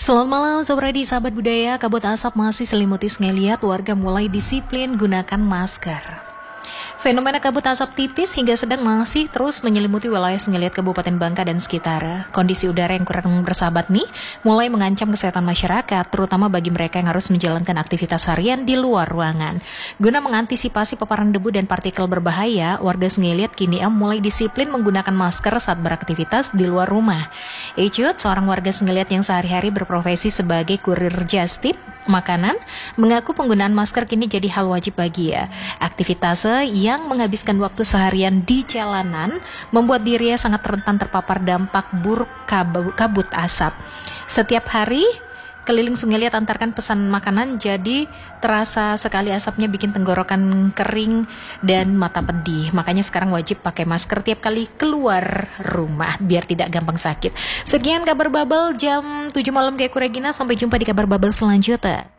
Selamat malam Sobat Ready, sahabat budaya. Kabut asap masih selimuti Sungai Liat, warga mulai disiplin gunakan masker. Fenomena kabut asap tipis hingga sedang masih terus menyelimuti wilayah Sungai Liat Kabupaten Bangka dan sekitar. Kondisi udara yang kurang bersahabat nih mulai mengancam kesehatan masyarakat, terutama bagi mereka yang harus menjalankan aktivitas harian di luar ruangan. Guna mengantisipasi paparan debu dan partikel berbahaya, warga Sungai Liat kini mulai disiplin menggunakan masker saat beraktivitas di luar rumah. Icut, seorang warga Sungai Liat yang sehari-hari berprofesi sebagai kurir jastip makanan, mengaku penggunaan masker kini jadi hal wajib bagi ia. Aktivitasnya yang menghabiskan waktu seharian di jalanan membuat dirinya sangat rentan terpapar dampak buruk kabut asap. Setiap hari keliling Sungai Liat antarkan pesan makanan, jadi terasa sekali asapnya bikin tenggorokan kering dan mata pedih. Makanya sekarang wajib pakai masker tiap kali keluar rumah biar tidak gampang sakit. Sekian kabar Bubble jam 7 malam, kayak Regina. Sampai jumpa di kabar Bubble selanjutnya.